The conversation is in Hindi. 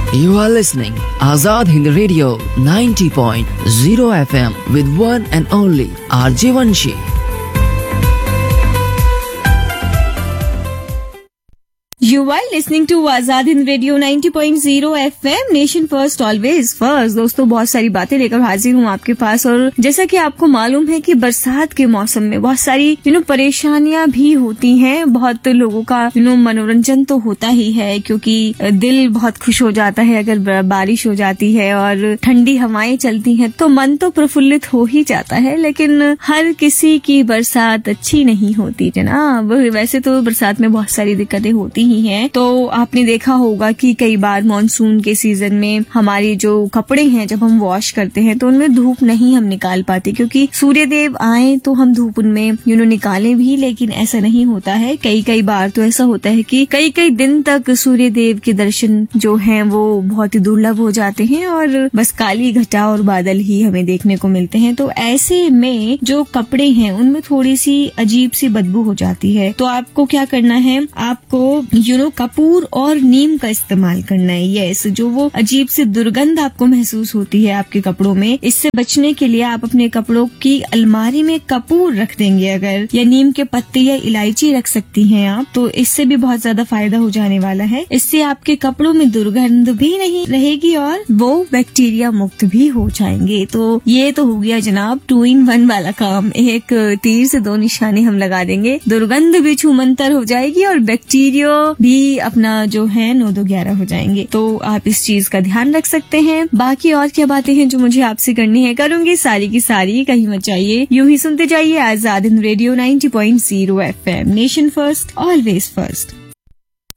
You are listening Azad Hind Radio 90.0 FM with one and only RJ Vanshi. You are listening to Azad Hind Radio 90.0 FM nation first always first. दोस्तों, बहुत सारी बातें लेकर हाजिर हूँ आपके पास। और जैसा कि आपको मालूम है कि बरसात के मौसम में बहुत सारी परेशानियां भी होती हैं। बहुत लोगों का मनोरंजन तो होता ही है, क्योंकि दिल बहुत खुश हो जाता है अगर बारिश हो जाती है और ठंडी हवाएं चलती हैं तो मन तो प्रफुल्लित हो ही जाता है। लेकिन हर किसी की बरसात अच्छी नहीं होती जनाब। वैसे तो बरसात में बहुत सारी दिक्कतें होती ही हैं। तो आपने देखा होगा कि कई बार मानसून के सीजन में हमारे जो कपड़े हैं जब हम वॉश करते हैं तो उनमें धूप नहीं हम निकाल पाते, क्योंकि सूर्य देव आए तो हम धूप उनमें निकालें भी, लेकिन ऐसा नहीं होता है। कई बार तो ऐसा होता है कि कई दिन तक सूर्य देव के दर्शन जो हैं वो बहुत ही दुर्लभ हो जाते हैं और बस काली घटा और बादल ही हमें देखने को मिलते हैं। तो ऐसे में जो कपड़े हैं उनमें थोड़ी सी अजीब सी बदबू हो जाती है। तो आपको क्या करना है, आपको कपूर और नीम का इस्तेमाल करना है। यस, जो वो अजीब सी दुर्गंध आपको महसूस होती है आपके कपड़ों में, इससे बचने के लिए आप अपने कपड़ों की अलमारी में कपूर रख देंगे अगर, या नीम के पत्ते या इलायची रख सकती हैं आप, तो इससे भी बहुत ज्यादा फायदा हो जाने वाला है। इससे आपके कपड़ों में दुर्गंध भी नहीं रहेगी और वो बैक्टीरिया मुक्त भी हो जाएंगे। तो ये तो हो गया जनाब 2 in 1 वाला काम। एक तीर से 2 निशाने हम लगा देंगे, दुर्गंध भी छूमंतर हो जाएगी और बैक्टीरिया भी अपना जो है 9-2-11 हो जाएंगे। तो आप इस चीज का ध्यान रख सकते हैं। बाकी और क्या बातें हैं जो मुझे आपसे करनी है करूंगी सारी की सारी, कहीं मत जाइए, यूं ही सुनते जाइए Azad Hind radio 90.0 FM nation first always first.